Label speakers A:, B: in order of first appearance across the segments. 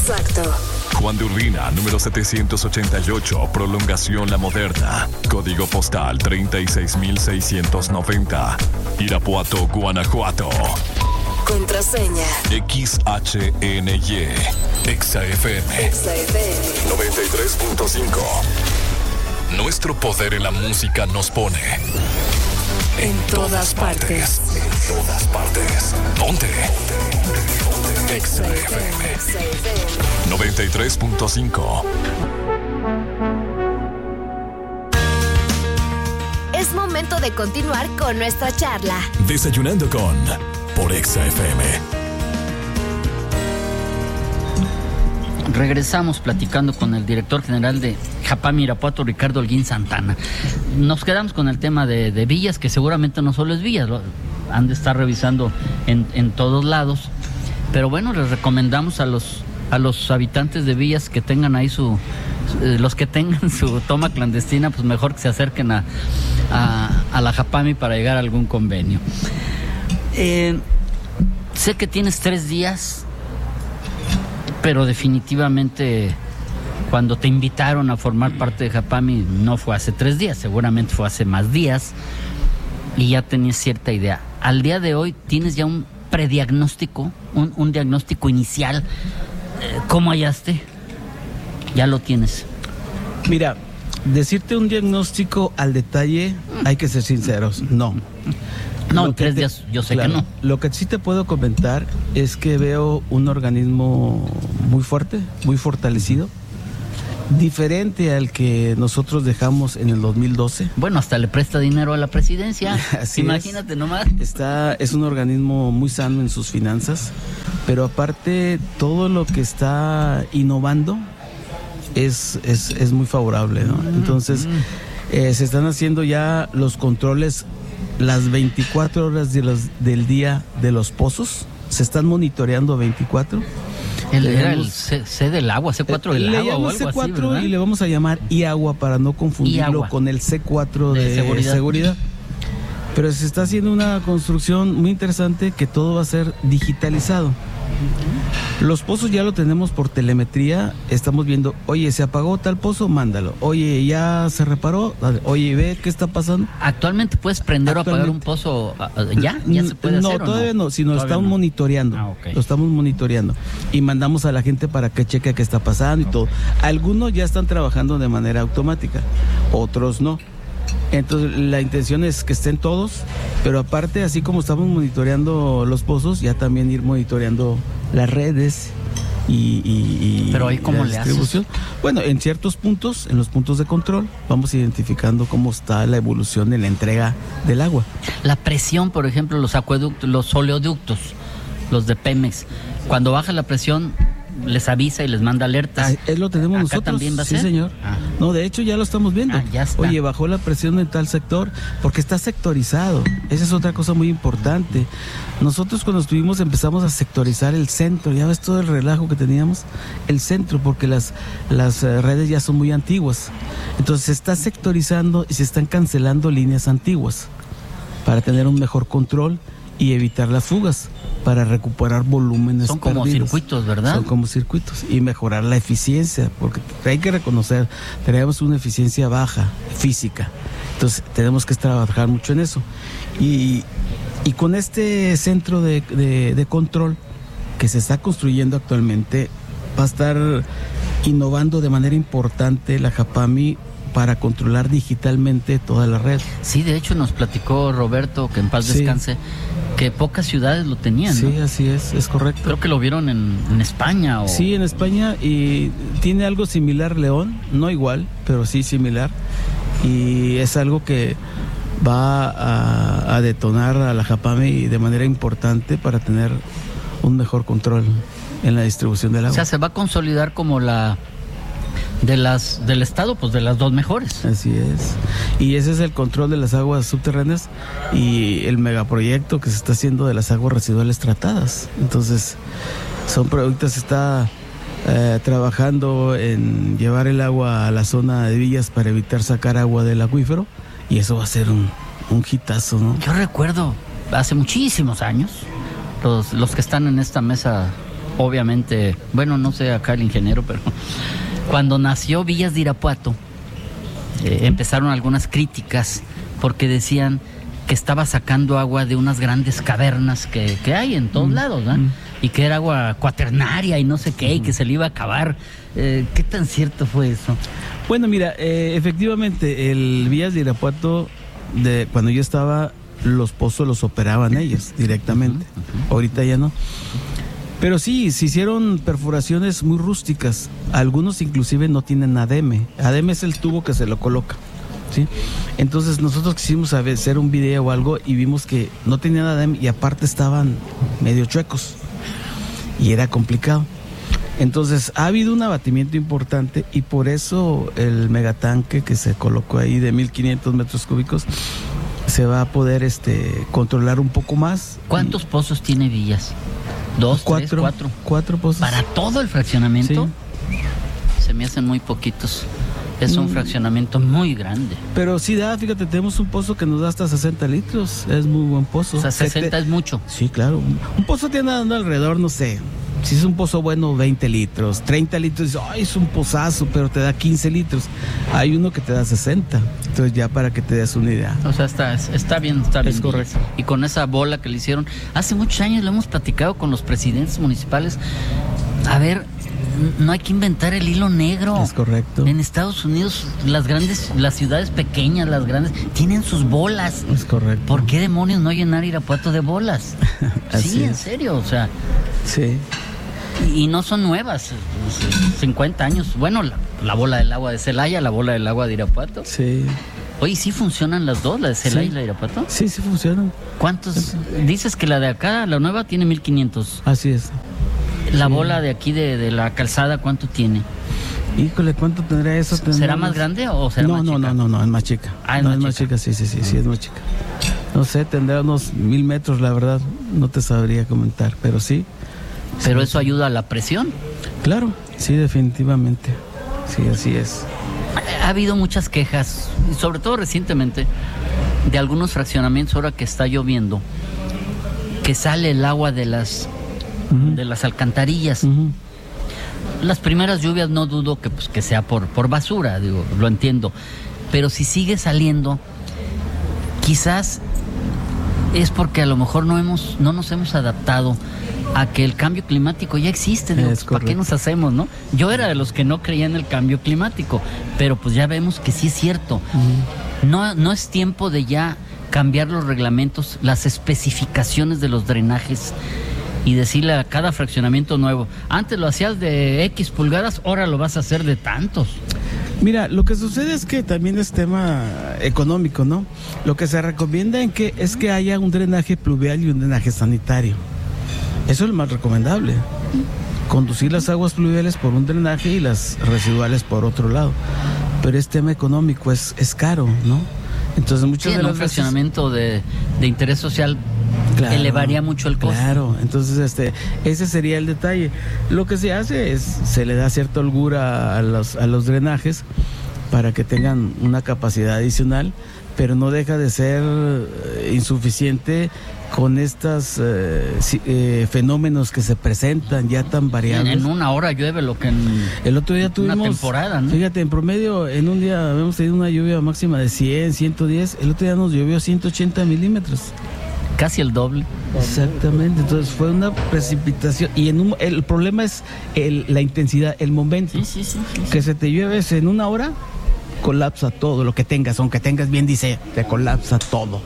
A: Exacto.
B: Juan de Urbina, número 788, Prolongación La Moderna. Código postal 36690. Irapuato, Guanajuato.
A: Contraseña.
B: XHNY. XFM.
A: XFM.
B: 93.5. Nuestro poder en la música nos pone
A: En todas partes.
B: En todas partes. Ponte. XFM 93.5.
A: Es momento de continuar con nuestra charla.
B: Desayunando con por XFM.
C: Regresamos platicando con el director general de Japami Irapuato, Ricardo Holguín Santana. Nos quedamos con el tema de villas, que seguramente no solo es villas, han de estar revisando en todos lados. Pero bueno, les recomendamos a los habitantes de villas que tengan ahí los que tengan su toma clandestina, pues mejor que se acerquen a la Japami para llegar a algún convenio. Sé que tienes 3 días, pero definitivamente cuando te invitaron a formar parte de Japami no fue hace 3 días, seguramente fue hace más días y ya tenías cierta idea. Al día de hoy tienes ya un prediagnóstico, un diagnóstico inicial. ¿Cómo hallaste? Ya lo tienes.
D: Mira, decirte un diagnóstico al detalle, hay que ser sinceros, no.
C: No, en 3 días yo sé claro, que no.
D: Lo que sí te puedo comentar es que veo un organismo muy fuerte, muy fortalecido, diferente al que nosotros dejamos en el 2012.
C: Bueno, hasta le presta dinero a la presidencia.
D: Así
C: imagínate
D: es.
C: Nomás.
D: Es un organismo muy sano en sus finanzas, pero aparte todo lo que está innovando es muy favorable, ¿no? Entonces se están haciendo ya los controles las 24 horas del día de los pozos, se están monitoreando 24.
C: Era el C del agua, C4 del agua o algo
D: C4
C: así, ¿verdad?
D: Y le vamos a llamar IAGUA para no confundirlo con el C4 de seguridad. Pero se está haciendo una construcción muy interesante que todo va a ser digitalizado. Los pozos ya lo tenemos por telemetría, estamos viendo, oye, se apagó tal pozo, mándalo. Oye, ya se reparó, oye, ve qué está pasando.
C: ¿Actualmente puedes prender o apagar un pozo? ¿Ya se puede hacer?
D: No, todavía no, sino lo estamos monitoreando.
C: Okay.
D: Lo estamos monitoreando. Y mandamos a la gente para que cheque qué está pasando y todo. Algunos ya están trabajando de manera automática, otros no. Entonces la intención es que estén todos, pero aparte, así como estamos monitoreando los pozos, ya también ir monitoreando las redes y
C: pero ahí cómo le
D: distribución.
C: haces.
D: Bueno, en ciertos puntos, en los puntos de control, vamos identificando cómo está la evolución de la entrega del agua.
C: La presión, por ejemplo, los acueductos, los oleoductos, los de Pemex, cuando baja la presión les avisa y les manda alertas.
D: Lo tenemos
C: ¿Acá
D: nosotros.
C: También va a ser?
D: Sí, señor. No, de hecho ya lo estamos viendo.
C: Ya está.
D: Oye, bajó la presión en tal sector porque está sectorizado. Esa es otra cosa muy importante. Nosotros cuando estuvimos empezamos a sectorizar el centro. Ya ves todo el relajo que teníamos. El centro, porque las redes ya son muy antiguas. Entonces se está sectorizando y se están cancelando líneas antiguas para tener un mejor control y evitar las fugas, para recuperar volúmenes
C: Son como
D: perdidos.
C: Circuitos, ¿verdad?
D: Son como circuitos y mejorar la eficiencia, porque hay que reconocer, tenemos una eficiencia baja física, entonces tenemos que trabajar mucho en eso. Y con este centro de control que se está construyendo actualmente, va a estar innovando de manera importante la Japami para controlar digitalmente toda la red.
C: Sí, de hecho nos platicó Roberto, que en paz descanse, que pocas ciudades lo tenían, ¿no?
D: Sí, así es correcto.
C: Creo que lo vieron en España.
D: Sí, en España, y tiene algo similar León, no igual, pero sí similar, y es algo que va a detonar a la Japami de manera importante para tener un mejor control en la distribución del agua.
C: O sea, se va a consolidar como la del estado, pues de las 2 mejores.
D: Así es. Y ese es el control de las aguas subterráneas y el megaproyecto que se está haciendo de las aguas residuales tratadas. Entonces, ahorita se está trabajando en llevar el agua a la zona de villas para evitar sacar agua del acuífero, y eso va a ser un hitazo, ¿no?
C: Yo recuerdo hace muchísimos años, los que están en esta mesa obviamente, bueno, no sé acá el ingeniero, pero cuando nació Villas de Irapuato, empezaron algunas críticas porque decían que estaba sacando agua de unas grandes cavernas que hay en todos lados, ¿no? Y que era agua cuaternaria y no sé qué, y que se le iba a acabar. ¿Qué tan cierto fue eso?
D: Bueno, mira, efectivamente, el Villas de Irapuato, cuando yo estaba, los pozos los operaban ellos directamente. Ahorita ya no. Pero sí, se hicieron perforaciones muy rústicas. Algunos inclusive no tienen ADM. ADM es el tubo que se lo coloca, ¿sí? Entonces nosotros quisimos hacer un video o algo y vimos que no tenían ADM y aparte estaban medio chuecos. Y era complicado. Entonces ha habido un abatimiento importante y por eso el megatanque que se colocó ahí de 1,500 metros cúbicos se va a poder controlar un poco más.
C: ¿Cuántos pozos tiene Villas? ¿2, 3, 4?
D: 4 pozos.
C: ¿Para todo el fraccionamiento?
D: Sí.
C: Se me hacen muy poquitos. Es un fraccionamiento muy grande.
D: Pero sí da, fíjate, tenemos un pozo que nos da hasta 60 litros. Es muy buen pozo.
C: O sea, 60 es mucho.
D: Sí, claro. Un pozo tiene dando alrededor, no sé, si es un pozo bueno, 20 litros, 30 litros, ay, es un pozazo, pero te da 15 litros. Hay uno que te da 60. Entonces ya para que te des una idea.
C: O sea, está bien.
D: Es correcto.
C: Y con esa bola que le hicieron, hace muchos años lo hemos platicado con los presidentes municipales. A ver, no hay que inventar el hilo negro.
D: Es correcto.
C: En Estados Unidos, las ciudades pequeñas, las grandes, tienen sus bolas.
D: Es correcto.
C: ¿Por qué demonios no llenar Irapuato de bolas? Sí, en serio, o sea.
D: Sí.
C: Y no son nuevas, 50 años. Bueno, la bola del agua de Celaya, la bola del agua de Irapuato.
D: Sí.
C: Oye, ¿sí funcionan las dos, la de Celaya
D: Sí.
C: y la de Irapuato?
D: Sí funcionan.
C: ¿Cuántos? Dices que la de acá, la nueva, tiene 1,500.
D: Así es.
C: La bola de aquí de la calzada, ¿cuánto tiene?
D: Híjole, ¿cuánto tendrá eso?
C: ¿Será más grande o será más chica?
D: No, es más chica.
C: Ah,
D: es más chica, sí, es más chica. No sé, tendrá unos 1,000 metros, la verdad. No te sabría comentar, pero sí.
C: Pero
D: Sí.
C: eso ayuda a la presión.
D: Claro, sí, definitivamente. Sí, así es.
C: Ha habido muchas quejas, y sobre todo recientemente, de algunos fraccionamientos ahora que está lloviendo, que sale el agua de las alcantarillas. Las primeras lluvias no dudo que sea por basura, digo, lo entiendo. Pero si sigue saliendo, quizás es porque a lo mejor no nos hemos adaptado a que el cambio climático ya existe. Digo, pues, ¿para qué nos hacemos, no? Yo era de los que no creía en el cambio climático, pero pues ya vemos que sí es cierto. No es tiempo de ya cambiar los reglamentos, las especificaciones de los drenajes y decirle a cada fraccionamiento nuevo, antes lo hacías de X pulgadas, ahora lo vas a hacer de tantos.
D: Mira, lo que sucede es que también es tema económico, ¿no? Lo que se recomienda es que haya un drenaje pluvial y un drenaje sanitario. Eso es lo más recomendable. Conducir las aguas pluviales por un drenaje y las residuales por otro lado. Pero es tema económico, es caro, ¿no? Entonces muchas de las
C: un fraccionamiento de interés social,
D: claro,
C: elevaría mucho el costo.
D: Claro, entonces ese sería el detalle. Lo que se hace es, se le da cierta holgura a los drenajes para que tengan una capacidad adicional, pero no deja de ser insuficiente con estos fenómenos que se presentan ya tan variables.
C: En una hora llueve lo que
D: el otro día tuvimos
C: una temporada, ¿no?
D: Fíjate, en promedio en un día habíamos tenido una lluvia máxima de 100, 110. El otro día nos llovió 180 milímetros.
C: Casi el doble.
D: Exactamente, entonces fue una precipitación y el problema es la intensidad, el momento.
C: Sí.
D: Que se te llueves en una hora, colapsa todo lo que tengas, aunque tengas bien dice, te colapsa todo.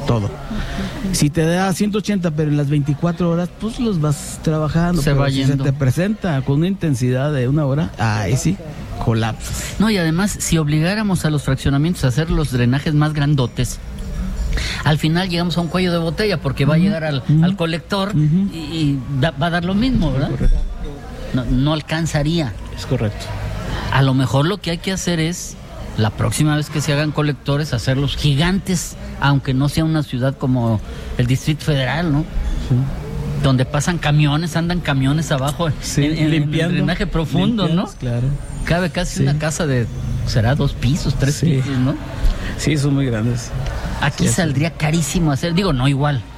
D: Si te da 180, pero en las 24 horas, pues los vas trabajando.
C: Se va yendo.
D: Si se te presenta con una intensidad de una hora, ahí sí, colapsas.
C: No, y además, si obligáramos a los fraccionamientos a hacer los drenajes más grandotes, al final llegamos a un cuello de botella porque va a llegar al colector y va a dar lo mismo, ¿verdad?
D: Correcto.
C: No alcanzaría.
D: Es correcto.
C: A lo mejor lo que hay que hacer es, la próxima vez que se hagan colectores, hacerlos gigantes, aunque no sea una ciudad como el Distrito Federal, ¿no? Sí. Donde pasan camiones, andan camiones abajo,
D: sí, limpiando,
C: en drenaje profundo, ¿no?
D: Claro.
C: Cabe casi una casa de, será 2 pisos, 3 pisos, ¿no?
D: Sí, son muy grandes.
C: Aquí saldría carísimo hacer, digo, no igual,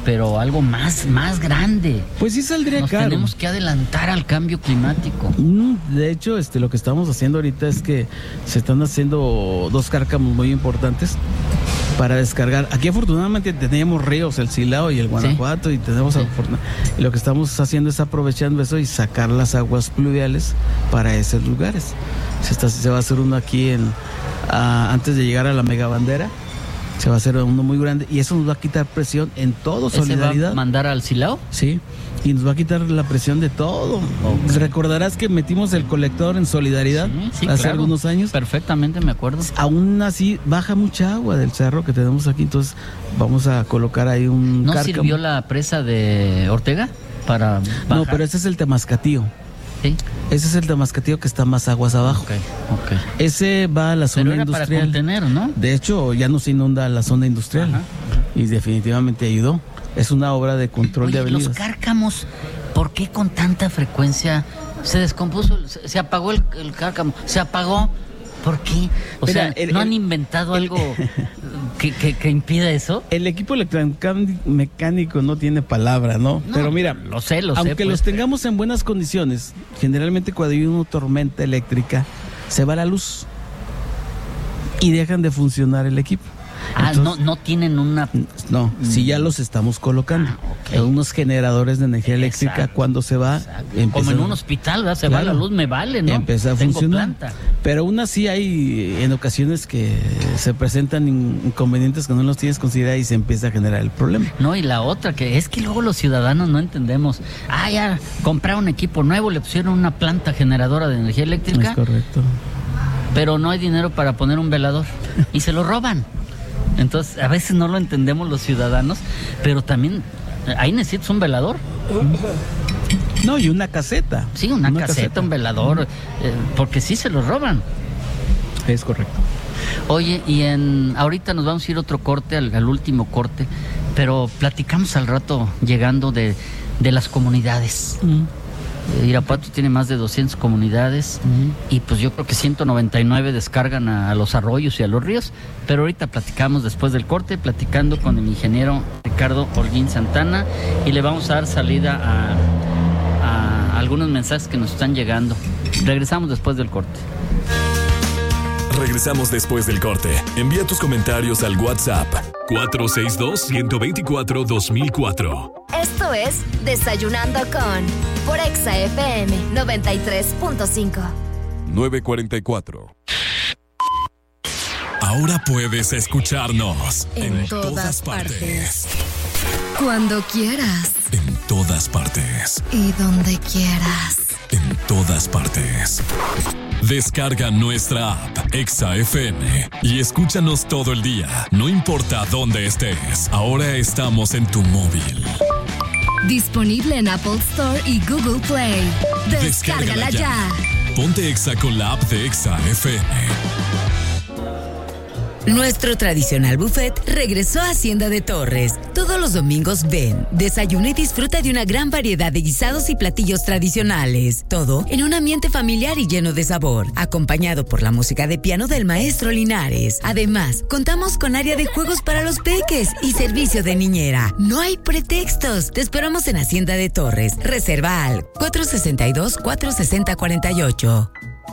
C: pero algo más grande.
D: Pues sí saldría
C: Nos
D: caro.
C: tenemos que adelantar al cambio climático.
D: De hecho, lo que estamos haciendo ahorita es que se están haciendo 2 cárcamos muy importantes para descargar. Aquí afortunadamente teníamos ríos, el Silao y el Guanajuato, y tenemos y lo que estamos haciendo es aprovechando eso y sacar las aguas pluviales para esos lugares. Se va a hacer uno aquí antes de llegar a la Megabandera. Se va a hacer uno muy grande y eso nos va a quitar presión en todo. Solidaridad.
C: ¿Va a mandar al Silao?
D: Sí, y nos va a quitar la presión de todo. Okay. Recordarás que metimos el colector en Solidaridad hace algunos años.
C: Perfectamente, me acuerdo.
D: Aún así baja mucha agua del cerro que tenemos aquí, entonces vamos a colocar ahí un
C: ¿No
D: cárcamo.
C: sirvió la presa de Ortega para bajar?
D: No, pero ese es el Temascatío. ¿Sí? Ese es el Temascatío que está más aguas abajo.
C: Okay.
D: Ese va a la zona industrial.
C: Para contener, ¿no?
D: De hecho, ya no se inunda la zona industrial. Ajá. Y definitivamente ayudó. Es una obra de control de avenidas.
C: Los cárcamos, ¿por qué con tanta frecuencia se descompuso? Se apagó el cárcamo. Se apagó. ¿Por qué? ¿No han inventado algo que impida eso?
D: El equipo electromecánico no tiene palabra, ¿no? Pero mira,
C: lo sé.
D: Aunque los tengamos en buenas condiciones, generalmente cuando hay una tormenta eléctrica, se va la luz y dejan de funcionar el equipo. Entonces,
C: no tienen una...
D: No, sí ya los estamos colocando. Unos generadores de energía eléctrica, cuando se va...
C: Como en un hospital, ¿verdad? Se va la luz, me vale, ¿no?
D: Empieza a funcionar. Pero aún así hay en ocasiones que se presentan inconvenientes que no los tienes considerado y se empieza a generar el problema.
C: No, y la otra, que es que luego los ciudadanos no entendemos. Ya compraron equipo nuevo, le pusieron una planta generadora de energía eléctrica.
D: Es correcto.
C: Pero no hay dinero para poner un velador y se lo roban. Entonces, a veces no lo entendemos los ciudadanos, pero también ahí necesitas un velador.
D: No, y una caseta.
C: Sí, una caseta, un velador, porque sí se lo roban.
D: Es correcto.
C: Oye, y ahorita nos vamos a ir otro corte, al último corte, pero platicamos al rato llegando de las comunidades. Irapuato tiene más de 200 comunidades y pues yo creo que 199 descargan a los arroyos y a los ríos, pero ahorita platicamos después del corte, platicando con el ingeniero Ricardo Holguín Santana, y le vamos a dar salida a algunos mensajes que nos están llegando. Regresamos después del corte.
B: Regresamos después del corte. Envía tus comentarios al WhatsApp 462-124-2004.
A: Esto es Desayunando por Exa FM 93.5.
B: 9:44. Ahora puedes escucharnos
A: en todas partes. Cuando quieras.
B: En todas partes.
A: Y donde quieras.
B: En todas partes. Descarga nuestra app Exa FM y escúchanos todo el día. No importa dónde estés. Ahora estamos en tu móvil.
A: Disponible en Apple Store y Google Play. Descárgala ya.
B: Ponte Exa con la app de Exa FM.
E: Nuestro tradicional buffet regresó a Hacienda de Torres. Todos los domingos ven, desayuna y disfruta de una gran variedad de guisados y platillos tradicionales. Todo en un ambiente familiar y lleno de sabor, acompañado por la música de piano del maestro Linares. Además, contamos con área de juegos para los peques y servicio de niñera. No hay pretextos. Te esperamos en Hacienda de Torres. Reserva al 462-460-48.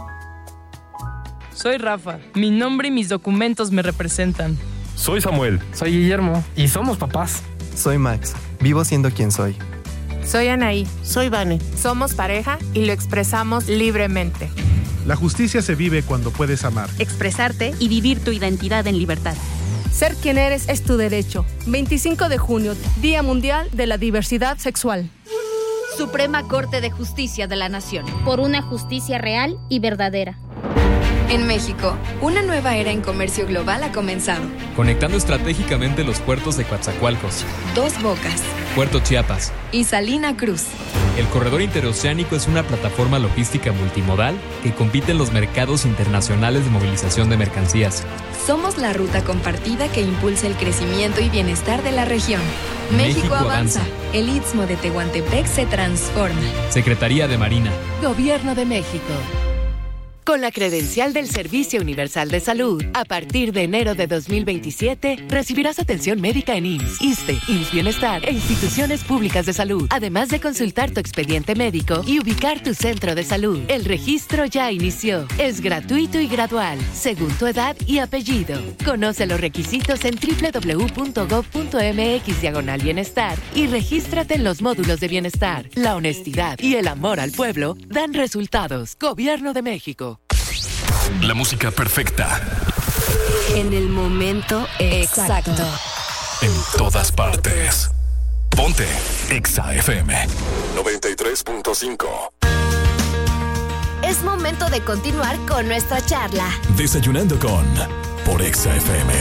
F: Soy Rafa. Mi nombre y mis documentos me representan.
G: Soy Samuel.
H: Soy Guillermo. Y somos papás.
I: Soy Max. Vivo siendo quien soy.
J: Soy Anaí.
K: Soy Vane.
J: Somos pareja y lo expresamos libremente.
L: La justicia se vive cuando puedes amar,
M: expresarte y vivir tu identidad en libertad.
N: Ser quien eres es tu derecho. 25 de junio, Día Mundial de la Diversidad Sexual.
O: Suprema Corte de Justicia de la Nación.
P: Por una justicia real y verdadera.
Q: En México, una nueva era en comercio global ha comenzado.
R: Conectando estratégicamente los puertos de Coatzacoalcos,
Q: Dos Bocas,
R: Puerto Chiapas
Q: y Salina Cruz.
R: El corredor interoceánico es una plataforma logística multimodal que compite en los mercados internacionales de movilización de mercancías.
Q: Somos la ruta compartida que impulsa el crecimiento y bienestar de la región. México avanza. El Istmo de Tehuantepec se transforma.
R: Secretaría de Marina.
S: Gobierno de México.
G: Con la credencial del Servicio Universal de Salud, a partir de enero de 2027, recibirás atención médica en IMSS, ISSSTE, IMSS Bienestar e instituciones públicas de salud, además de consultar tu expediente médico y ubicar tu centro de salud. El registro ya inició. Es gratuito y gradual, según tu edad y apellido. Conoce los requisitos en www.gov.mx/bienestar y regístrate en los módulos de bienestar. La honestidad y el amor al pueblo dan resultados. Gobierno de México.
B: La música perfecta.
E: En el momento exacto.
B: En todas partes. Ponte Exa FM 93.5.
O: Es momento de continuar con nuestra charla.
B: Desayunando por Exa FM.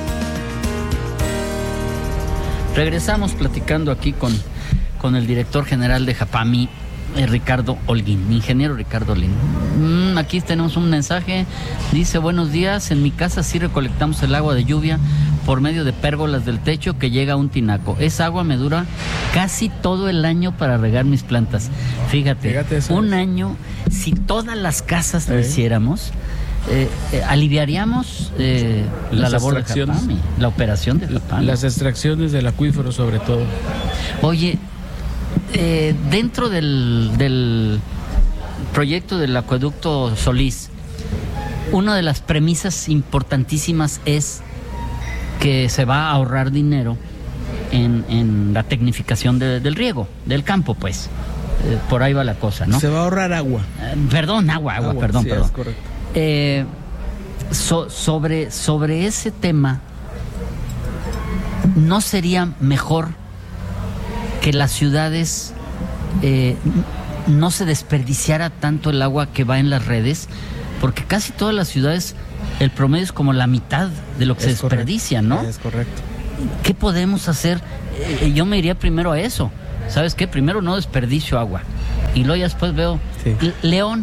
C: Regresamos platicando aquí con el director general de Japami, Ricardo Holguín, ingeniero Ricardo Holguín. Aquí tenemos un mensaje, dice: buenos días, en mi casa sí recolectamos el agua de lluvia por medio de pérgolas del techo que llega a un tinaco. Esa agua me dura casi todo el año para regar mis plantas. Fíjate un año, si todas las casas lo hiciéramos, aliviaríamos la labor de Japami, la operación de Japami.
D: Las extracciones del acuífero sobre todo.
C: Oye, dentro del proyecto del acueducto Solís, una de las premisas importantísimas es que se va a ahorrar dinero en la tecnificación del riego, del campo, pues. Por ahí va la cosa, ¿no?
D: Se va a ahorrar agua.
C: Perdón.
D: Sí, es correcto.
C: Sobre ese tema, ¿no sería mejor que las ciudades no se desperdiciara tanto el agua que va en las redes? Porque casi todas las ciudades el promedio es como la mitad de lo que se desperdicia, ¿no?
D: Es correcto.
C: ¿Qué podemos hacer? Yo me iría primero a eso. ¿Sabes qué? Primero no desperdicio agua. Y luego ya después veo... Sí. León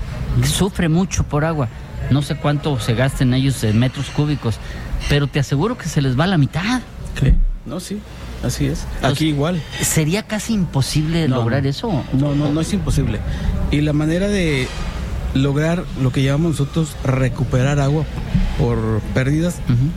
C: sufre mucho por agua. No sé cuánto se gastan ellos en metros cúbicos, pero te aseguro que se les va la mitad.
D: ¿Qué? No, sí. Así es. Entonces, aquí igual.
C: ¿Sería casi imposible lograr eso?
D: No es imposible. Y la manera de lograr lo que llamamos nosotros recuperar agua por pérdidas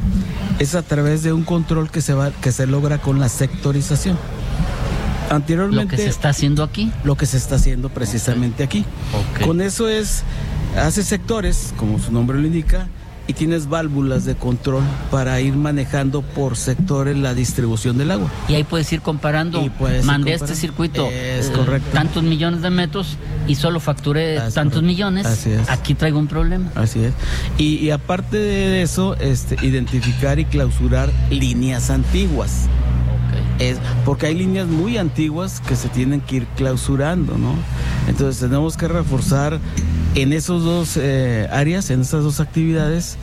D: es a través de un control que se logra con la sectorización. Anteriormente,
C: lo que se está haciendo aquí.
D: Lo que se está haciendo precisamente aquí. Okay. Con eso hace sectores, como su nombre lo indica, y tienes válvulas de control para ir manejando por sectores la distribución del agua.
C: Y ahí puedes ir comparando. Mandé este circuito tantos millones de metros y solo facturé tantos millones.
D: Así es.
C: Aquí traigo un problema.
D: Así es. Y aparte de eso, identificar y clausurar líneas antiguas. Porque hay líneas muy antiguas que se tienen que ir clausurando, ¿no? Entonces tenemos que reforzar en esos dos áreas, en esas dos actividades,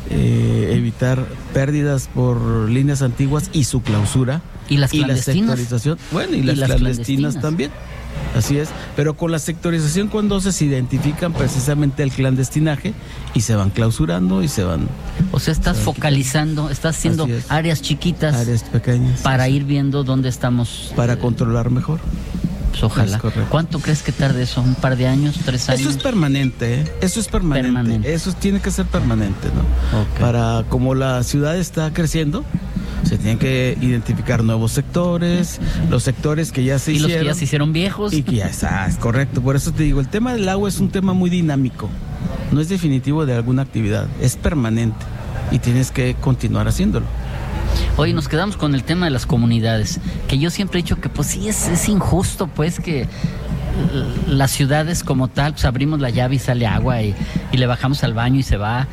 D: evitar pérdidas por líneas antiguas y su clausura.
C: Y las clandestinas.
D: La sectorización. Bueno, y las clandestinas también. Así es, pero con la sectorización cuando se identifican precisamente el clandestinaje y se van clausurando y se van...
C: O sea, estás focalizando, estás haciendo áreas chiquitas,
D: áreas pequeñas,
C: para ir viendo dónde estamos.
D: Para controlar mejor.
C: Pues ojalá. ¿Cuánto crees que tarde eso? ¿Un par de años? ¿3 años?
D: Eso es permanente, Eso es permanente. Eso tiene que ser permanente, ¿no? Okay. Para, como la ciudad está creciendo, se tienen que identificar nuevos sectores, los sectores que ya se hicieron.
C: Y los que ya se hicieron viejos.
D: Y que ya está, es correcto. Por eso te digo, el tema del agua es un tema muy dinámico. No es definitivo de alguna actividad, es permanente y tienes que continuar haciéndolo.
C: Oye, nos quedamos con el tema de las comunidades, que yo siempre he dicho que pues sí es injusto, pues, que las ciudades como tal, pues abrimos la llave y sale agua y le bajamos al baño y se va,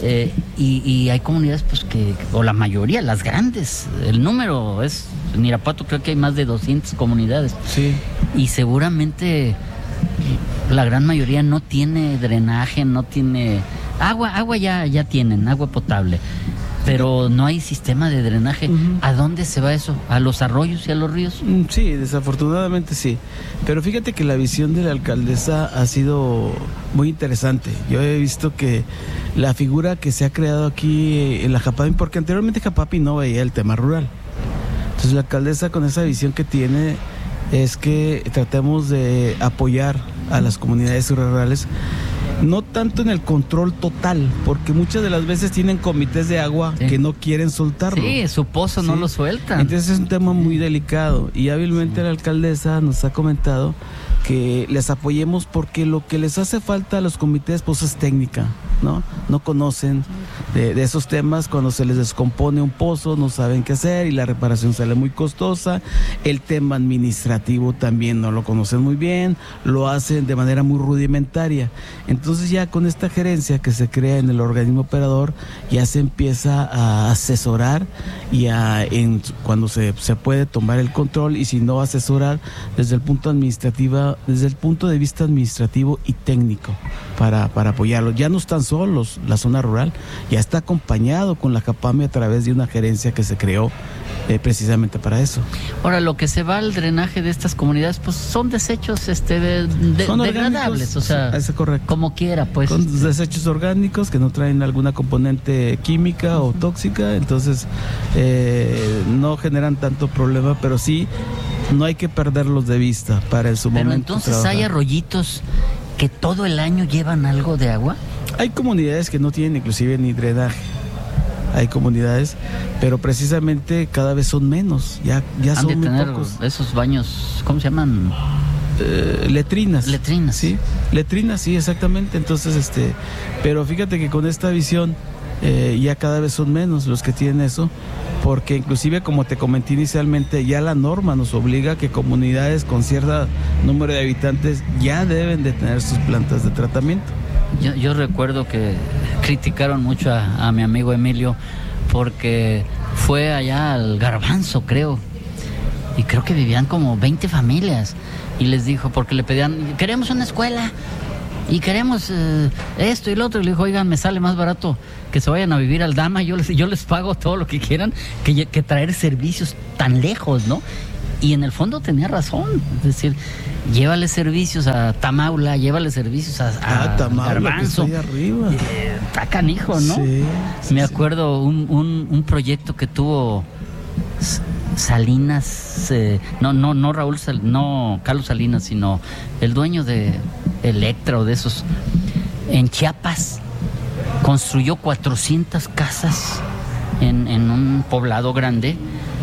C: y hay comunidades pues que, o la mayoría, las grandes, el número es, en Irapuato creo que hay más de 200 comunidades,
D: sí,
C: y seguramente la gran mayoría no tiene drenaje, no tiene agua ya tienen, agua potable, pero no hay sistema de drenaje. ¿A dónde se va eso? ¿A los arroyos y a los ríos?
D: Sí, desafortunadamente sí. Pero fíjate que la visión de la alcaldesa ha sido muy interesante. Yo he visto que la figura que se ha creado aquí en la Japami, porque anteriormente Japami no veía el tema rural. Entonces la alcaldesa, con esa visión que tiene, es que tratemos de apoyar a las comunidades rurales No tanto en el control total, porque muchas de las veces tienen comités de agua que no quieren soltarlo.
C: Sí, su pozo no lo sueltan.
D: Entonces es un tema muy delicado y hábilmente la alcaldesa nos ha comentado que les apoyemos porque lo que les hace falta a los comités pues es técnica, ¿no? No conocen de esos temas. Cuando se les descompone un pozo no saben qué hacer y la reparación sale muy costosa. El tema administrativo también no lo conocen muy bien, lo hacen de manera muy rudimentaria. Entonces ya con esta gerencia que se crea en el organismo operador ya se empieza a asesorar y cuando se puede tomar el control, y si no asesorar desde el punto de vista administrativo y técnico para apoyarlo. Ya no están solos, la zona rural ya está acompañado con la Japami a través de una gerencia que se creó precisamente para eso.
C: Ahora, lo que se va al drenaje de estas comunidades pues son desechos son degradables, o sea,
D: es correcto.
C: Como quiera, pues.
D: Son desechos orgánicos que no traen alguna componente química o tóxica, entonces no generan tanto problema, pero sí no hay que perderlos de vista para en su momento.
C: Pero entonces
D: trabajar.
C: ¿Hay arroyitos que todo el año llevan algo de agua?
D: Hay comunidades que no tienen inclusive ni drenaje. Hay comunidades, pero precisamente cada vez son menos. Ya son
C: de
D: muy
C: tener
D: pocos.
C: Esos baños, ¿cómo se llaman?
D: Letrinas.
C: Letrinas.
D: Sí, letrinas, sí, exactamente. Entonces, pero fíjate que con esta visión ya cada vez son menos los que tienen eso, porque inclusive, como te comenté inicialmente, ya la norma nos obliga a que comunidades con cierto número de habitantes ya deben de tener sus plantas de tratamiento.
C: Yo recuerdo que criticaron mucho a mi amigo Emilio porque fue allá al Garbanzo, creo, y creo que vivían como 20 familias, y les dijo, porque le pedían, queremos una escuela y queremos esto y lo otro, y le dijo, oigan, me sale más barato que se vayan a vivir al Dama, yo les pago todo lo que quieran, que traer servicios tan lejos, ¿no? Y en el fondo tenía razón, es decir, llévale servicios a Tamaula, llévale servicios a
D: Tamaula,
C: Garbanzo.
D: Que estoy arriba.
C: Está canijo, ¿no?
D: Sí,
C: me acuerdo un proyecto que tuvo Salinas, no Carlos Salinas, sino el dueño de Electra o de esos, en Chiapas. Construyó 400 casas en un poblado grande.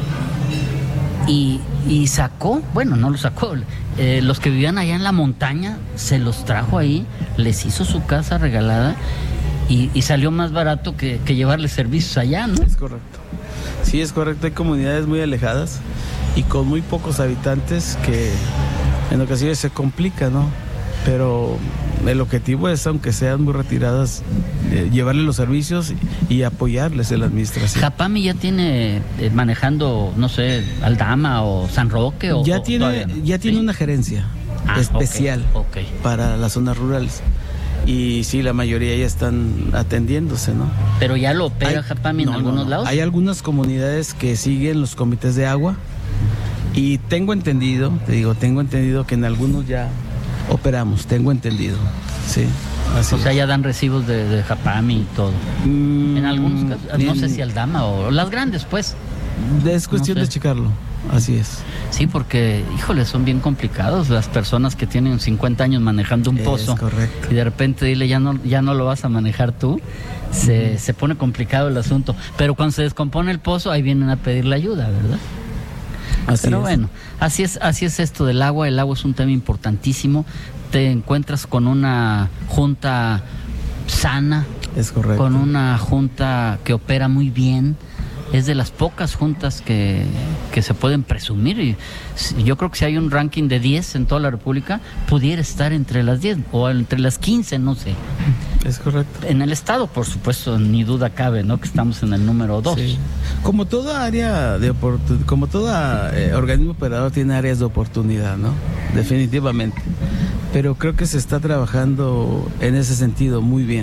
C: Y sacó, bueno, no lo sacó, los que vivían allá en la montaña, se los trajo ahí, les hizo su casa regalada y salió más barato que llevarles servicios allá, ¿no?
D: Es correcto. Sí, es correcto. Hay comunidades muy alejadas y con muy pocos habitantes que en ocasiones se complica, ¿no? Pero el objetivo es, aunque sean muy retiradas, llevarles los servicios y apoyarles en la administración.
C: Japami ya tiene manejando, no sé, Aldama o San Roque o
D: ya tiene una gerencia especial para las zonas rurales. Y sí, la mayoría ya están atendiéndose, ¿no?
C: Pero ya lo opera Japami en algunos lados.
D: Hay algunas comunidades que siguen los comités de agua y tengo entendido que en algunos ya operamos, tengo entendido, sí.
C: O sea, ya dan recibos de Japami y todo. En algunos casos, no sé si Aldama o las grandes, pues.
D: Es cuestión de checarlo, así es.
C: Sí, porque, híjole, son bien complicados las personas que tienen 50 años manejando un pozo.
D: Correcto.
C: Y de repente dile, ya no lo vas a manejar tú. Se pone complicado el asunto. Pero cuando se descompone el pozo, ahí vienen a pedirle ayuda, ¿verdad? Pero bueno, así es esto del agua. El agua es un tema importantísimo. Te encuentras con una junta sana,
D: es correcto,
C: con una junta que opera muy bien. Es de las pocas juntas que se pueden presumir, y yo creo que si hay un ranking de 10 en toda la República, pudiera estar entre las 10 o entre las 15, no sé.
D: Es correcto.
C: En el Estado, por supuesto, ni duda cabe, ¿no? Que estamos en el número 2.
D: Sí. Como toda área como todo organismo operador tiene áreas de oportunidad, ¿no? Definitivamente. Pero creo que se está trabajando en ese sentido muy bien.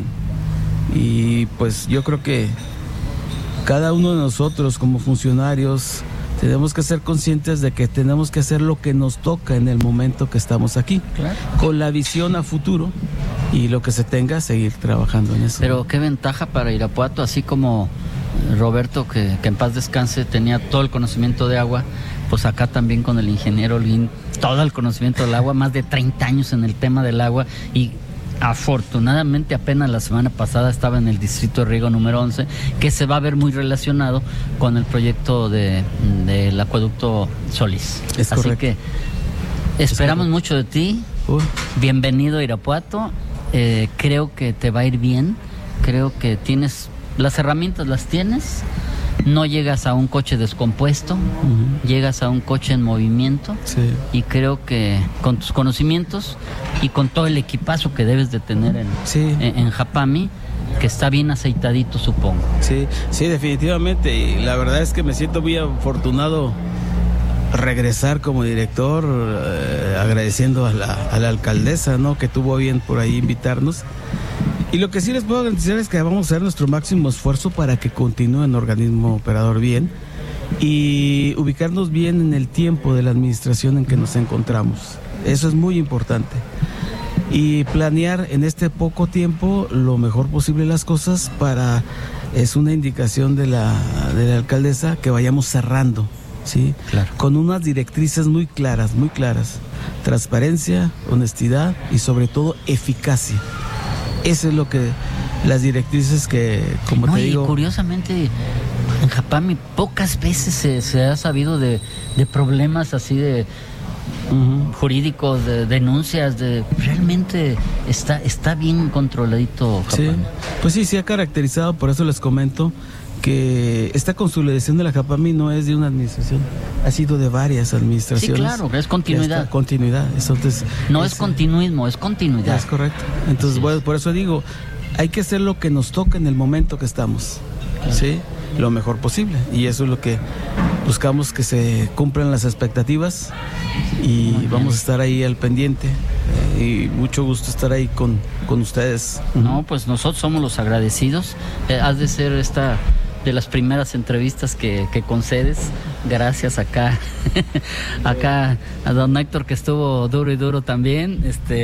D: Y pues yo creo que cada uno de nosotros como funcionarios tenemos que ser conscientes de que tenemos que hacer lo que nos toca en el momento que estamos aquí,
C: claro,
D: con la visión a futuro, y lo que se tenga, seguir trabajando en eso.
C: Pero qué ventaja para Irapuato, así como Roberto, que en paz descanse, tenía todo el conocimiento de agua, pues acá también con el ingeniero Olguín, todo el conocimiento del agua, más de 30 años en el tema del agua, y afortunadamente apenas la semana pasada estaba en el distrito de riego número 11, que se va a ver muy relacionado con el proyecto del acueducto Solís.
D: Es
C: Así
D: correcto.
C: que esperamos mucho de ti. Bienvenido a Irapuato. Creo que te va a ir bien. Creo que tienes las herramientas, las tienes. No llegas a un coche descompuesto, llegas a un coche en movimiento, y creo que con tus conocimientos y con todo el equipazo que debes de tener en Japami, que está bien aceitadito, supongo.
D: Sí, definitivamente, y la verdad es que me siento muy afortunado regresar como director, agradeciendo a la alcaldesa, ¿no?, que tuvo bien por ahí invitarnos. Y lo que sí les puedo garantizar es que vamos a hacer nuestro máximo esfuerzo para que continúe el organismo operador bien y ubicarnos bien en el tiempo de la administración en que nos encontramos. Eso es muy importante. Y planear en este poco tiempo lo mejor posible las cosas es una indicación de la alcaldesa, que vayamos cerrando, ¿sí?
C: Claro.
D: Con unas directrices muy claras. Transparencia, honestidad y sobre todo eficacia. Eso es lo que las directrices que, como te digo...
C: Y curiosamente, en Japami pocas veces se ha sabido de problemas así de jurídicos, de denuncias, realmente está bien controladito Japami.
D: Sí, pues sí, se ha caracterizado, por eso les comento que esta consolidación de la Japami no es de una administración, ha sido de varias administraciones.
C: Sí, claro, es continuidad.
D: Entonces,
C: no es continuismo, es continuidad.
D: Es correcto. Entonces, bueno, por eso digo, hay que hacer lo que nos toca en el momento que estamos, ¿sí? Lo mejor posible. Y eso es lo que buscamos, que se cumplan las expectativas, y vamos a estar ahí al pendiente. Y mucho gusto estar ahí con ustedes.
C: No, pues nosotros somos los agradecidos. Has de ser esta de las primeras entrevistas que concedes. Gracias acá a don Héctor, que estuvo duro y duro también.